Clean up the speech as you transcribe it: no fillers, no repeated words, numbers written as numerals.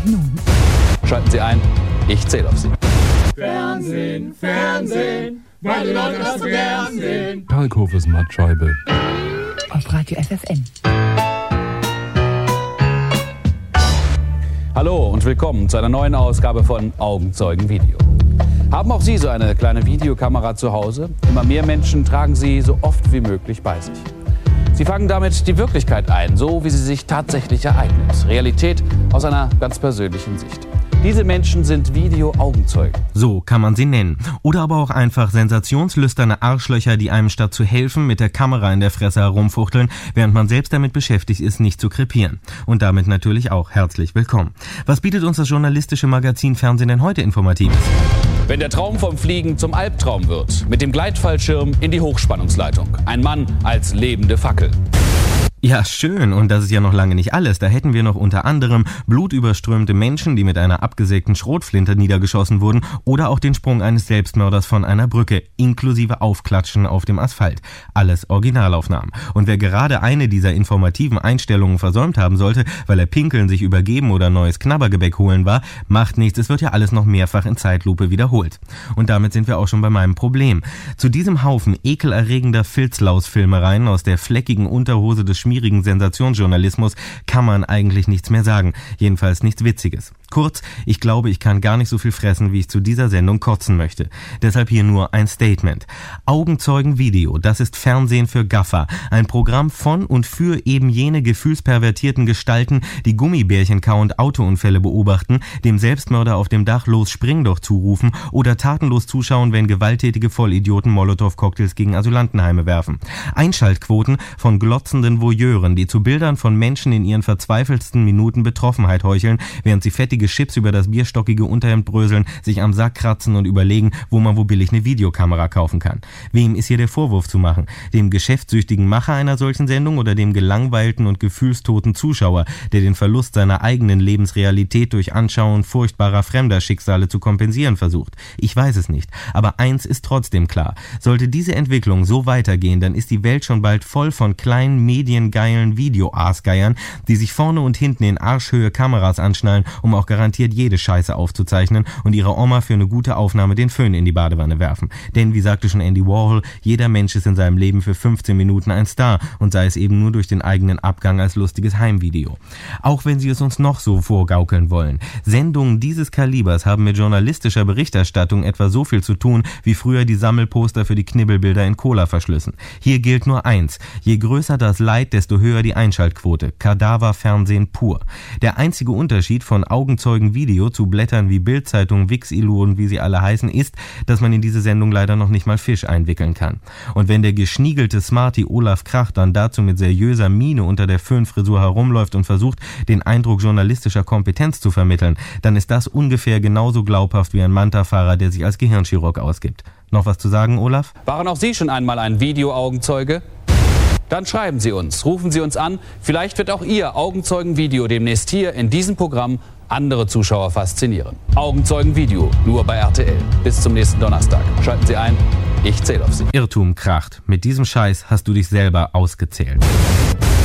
Und nun? Schalten Sie ein, ich zähle auf Sie. Fernsehen, Fernsehen, weil die Leute das so gern sehen. Kalkhofes Mattscheibe. Auf Radio FFN. Hallo und willkommen zu einer neuen Ausgabe von Augenzeugen-Video. Haben auch Sie so eine kleine Videokamera zu Hause? Immer mehr Menschen tragen sie so oft wie möglich bei sich. Sie fangen damit die Wirklichkeit ein, so wie sie sich tatsächlich ereignet. Realität aus einer ganz persönlichen Sicht. Diese Menschen sind Video-Augenzeugen. So kann man sie nennen. Oder aber auch einfach sensationslüsterne Arschlöcher, die einem statt zu helfen mit der Kamera in der Fresse herumfuchteln, während man selbst damit beschäftigt ist, nicht zu krepieren. Und damit natürlich auch herzlich willkommen. Was bietet uns das journalistische Magazin Fernsehen denn heute Informatives? Wenn der Traum vom Fliegen zum Albtraum wird, mit dem Gleitfallschirm in die Hochspannungsleitung. Ein Mann als lebende Fackel. Ja, schön. Und das ist ja noch lange nicht alles. Da hätten wir noch unter anderem blutüberströmte Menschen, die mit einer abgesägten Schrotflinte niedergeschossen wurden, oder auch den Sprung eines Selbstmörders von einer Brücke, inklusive Aufklatschen auf dem Asphalt. Alles Originalaufnahmen. Und wer gerade eine dieser informativen Einstellungen versäumt haben sollte, weil er pinkeln, sich übergeben oder neues Knabbergebäck holen war, macht nichts. Es wird ja alles noch mehrfach in Zeitlupe wiederholt. Und damit sind wir auch schon bei meinem Problem. Zu diesem Haufen ekelerregender Filzlausfilmereien aus der fleckigen Unterhose des schmierigen Sensationsjournalismus kann man eigentlich nichts mehr sagen. Jedenfalls nichts Witziges. Kurz, ich glaube, ich kann gar nicht so viel fressen, wie ich zu dieser Sendung kotzen möchte. Deshalb hier nur ein Statement. Augenzeugen-Video, das ist Fernsehen für Gaffer. Ein Programm von und für eben jene gefühlspervertierten Gestalten, die Gummibärchen kauend Autounfälle beobachten, dem Selbstmörder auf dem Dach los spring doch zurufen oder tatenlos zuschauen, wenn gewalttätige Vollidioten Molotow-Cocktails gegen Asylantenheime werfen. Einschaltquoten von glotzenden Voyeuren, die zu Bildern von Menschen in ihren verzweifelsten Minuten Betroffenheit heucheln, während sie fettige Chips über das bierstockige Unterhemd bröseln, sich am Sack kratzen und überlegen, wo man wo billig eine Videokamera kaufen kann. Wem ist hier der Vorwurf zu machen? Dem geschäftssüchtigen Macher einer solchen Sendung oder dem gelangweilten und gefühlstoten Zuschauer, der den Verlust seiner eigenen Lebensrealität durch Anschauen furchtbarer fremder Schicksale zu kompensieren versucht? Ich weiß es nicht. Aber eins ist trotzdem klar. Sollte diese Entwicklung so weitergehen, dann ist die Welt schon bald voll von kleinen, mediengeilen Video-Aasgeiern, die sich vorne und hinten in Arschhöhe Kameras anschnallen, um auch garantiert jede Scheiße aufzuzeichnen und ihrer Oma für eine gute Aufnahme den Föhn in die Badewanne werfen. Denn, wie sagte schon Andy Warhol, jeder Mensch ist in seinem Leben für 15 Minuten ein Star und sei es eben nur durch den eigenen Abgang als lustiges Heimvideo. Auch wenn sie es uns noch so vorgaukeln wollen. Sendungen dieses Kalibers haben mit journalistischer Berichterstattung etwa so viel zu tun, wie früher die Sammelposter für die Knibbelbilder in Cola-Verschlüssen. Hier gilt nur eins. Je größer das Leid, desto höher die Einschaltquote. Kadaverfernsehen pur. Der einzige Unterschied von Augenzeugen-Video zu Blättern wie Bild-Zeitung, Wix-Ilu und wie sie alle heißen, ist, dass man in diese Sendung leider noch nicht mal Fisch einwickeln kann. Und wenn der geschniegelte Smarty Olaf Krach dann dazu mit seriöser Miene unter der Föhnfrisur herumläuft und versucht, den Eindruck journalistischer Kompetenz zu vermitteln, dann ist das ungefähr genauso glaubhaft wie ein Manta-Fahrer, der sich als Gehirnchirurg ausgibt. Noch was zu sagen, Olaf? Waren auch Sie schon einmal ein Video-Augenzeuge? Dann schreiben Sie uns, rufen Sie uns an. Vielleicht wird auch Ihr Augenzeugen-Video demnächst hier in diesem Programm andere Zuschauer faszinieren. Augenzeugen-Video, nur bei RTL. Bis zum nächsten Donnerstag. Schalten Sie ein, ich zähle auf Sie. Irrtum kracht. Mit diesem Scheiß hast du dich selber ausgezählt.